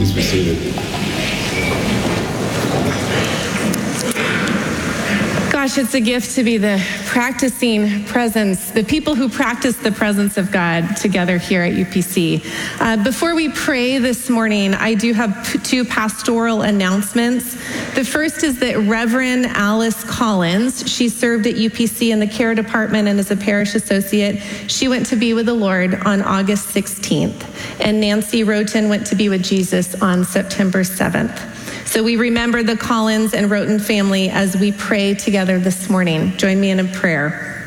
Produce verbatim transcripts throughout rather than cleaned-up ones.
Please be seated. Gosh, it's a gift to be the practicing presence, the people who practice the presence of God together here at U P C. Uh, before we pray this morning, I do have p- two pastoral announcements. The first is that Reverend Alice Collins, she served at U P C in the care department and as a parish associate. She went to be with the Lord on August sixteenth, and Nancy Roten went to be with Jesus on September seventh. So we remember the Collins and Roten family as we pray together this morning. Join me in a prayer.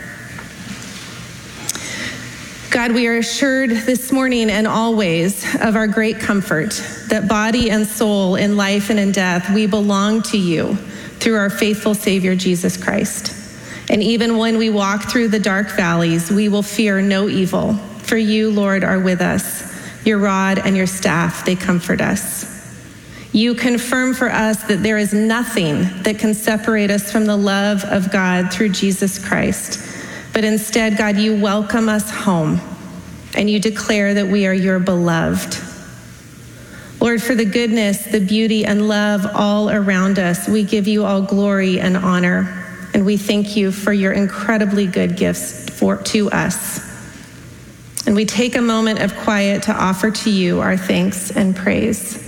God, we are assured this morning and always of our great comfort that body and soul, in life and in death, we belong to you through our faithful Savior, Jesus Christ. And even when we walk through the dark valleys, we will fear no evil, for you, Lord, are with us. Your rod and your staff, they comfort us. You confirm for us that there is nothing that can separate us from the love of God through Jesus Christ. But instead, God, you welcome us home and you declare that we are your beloved. Lord, for the goodness, the beauty, and love all around us, we give you all glory and honor. And we thank you for your incredibly good gifts for, to us. And we take a moment of quiet to offer to you our thanks and praise.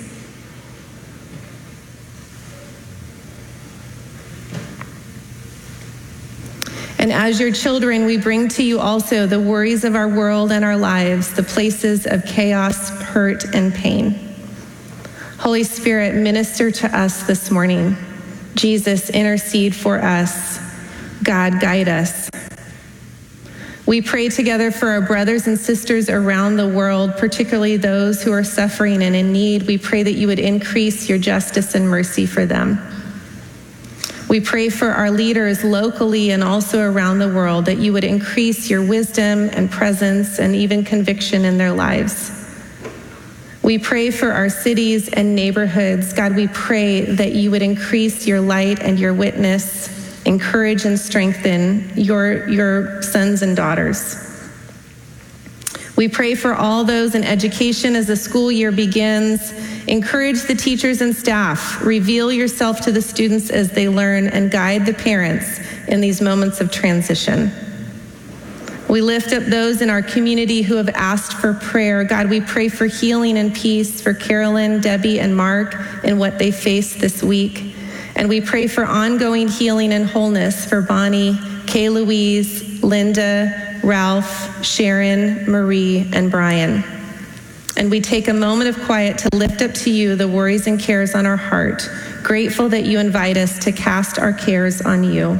And as your children, we bring to you also the worries of our world and our lives, the places of chaos, hurt, and pain. Holy Spirit, minister to us this morning. Jesus, intercede for us. God, guide us. We pray together for our brothers and sisters around the world, particularly those who are suffering and in need. We pray that you would increase your justice and mercy for them. We pray for our leaders locally and also around the world, that you would increase your wisdom and presence and even conviction in their lives. We pray for our cities and neighborhoods. God, we pray that you would increase your light and your witness, encourage and strengthen your, your sons and daughters. We pray for all those in education as the school year begins. Encourage the teachers and staff. Reveal yourself to the students as they learn, and guide the parents in these moments of transition. We lift up those in our community who have asked for prayer. God, we pray for healing and peace for Carolyn, Debbie, and Mark in what they face this week. And we pray for ongoing healing and wholeness for Bonnie, Kay Louise, Linda, Ralph, Sharon, Marie, and Brian. And we take a moment of quiet to lift up to you the worries and cares on our heart, grateful that you invite us to cast our cares on you.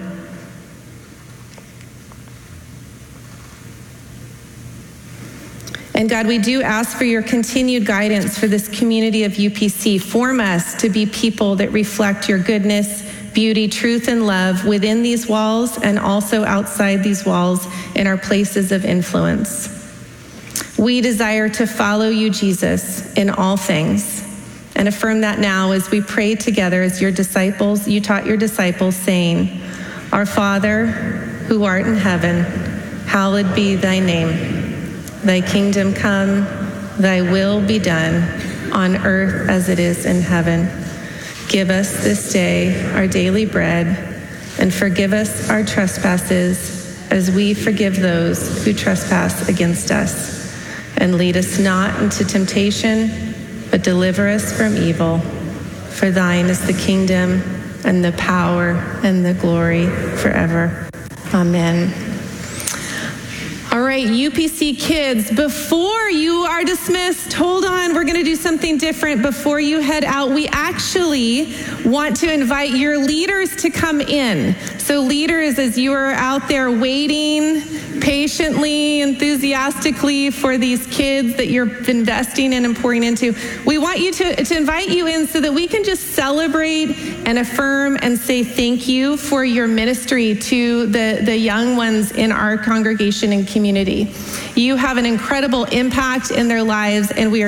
And God, we do ask for your continued guidance for this community of U P C. Form us to be people that reflect your goodness, beauty, truth, and love within these walls and also outside these walls in our places of influence. We desire to follow you, Jesus, in all things, and affirm that now as we pray together as your disciples. You taught your disciples, saying, Our Father, who art in heaven, hallowed be thy name. Thy kingdom come, thy will be done, on earth as it is in heaven. Give us this day our daily bread, and forgive us our trespasses as we forgive those who trespass against us. And lead us not into temptation, but deliver us from evil. For thine is the kingdom and the power and the glory forever. Amen. All right, U P C kids, before you are dismissed, hold on, we're going to do something different. Before you head out, we actually want to invite your leaders to come in. So leaders, as you are out there waiting patiently, enthusiastically for these kids that you're investing in and pouring into, we want you to, to invite you in so that we can just celebrate and affirm and say thank you for your ministry to the, the young ones in our congregation and community. You have an incredible impact in their lives, and we are